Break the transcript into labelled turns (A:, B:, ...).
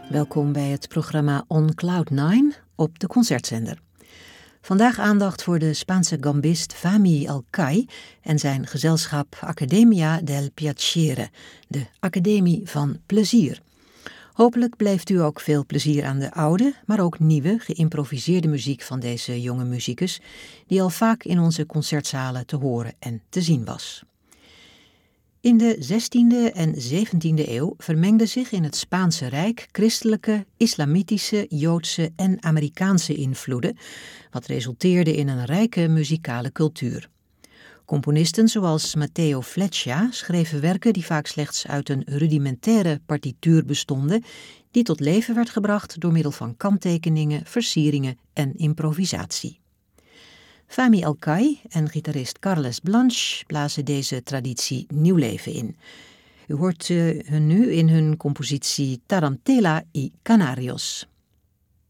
A: Welkom bij het programma On Cloud 9 op de Concertzender. Vandaag aandacht voor de Spaanse gambist Fahmi Alkay en zijn gezelschap Accademia del Piacere, de Academie van Plezier. Hopelijk beleeft u ook veel plezier aan de oude, maar ook nieuwe, geïmproviseerde muziek van deze jonge muzikus, die al vaak in onze concertzalen te horen en te zien was. In de 16e en 17e eeuw vermengden zich in het Spaanse Rijk christelijke, islamitische, Joodse en Amerikaanse invloeden, wat resulteerde in een rijke muzikale cultuur. Componisten zoals Matteo Fleccia schreven werken die vaak slechts uit een rudimentaire partituur bestonden, die tot leven werd gebracht door middel van kanttekeningen, versieringen en improvisatie. Fahmi Alkay en gitarist Carles Blanch blazen deze traditie nieuw leven in. U hoort hun nu in hun compositie Tarantela y Canarios.